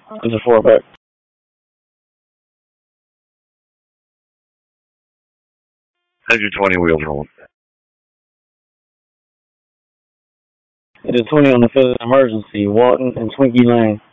It's a four pack. How's your 20 wheels rolling? It is 20 on the fifth emergency, Walton and Twinkie Lane.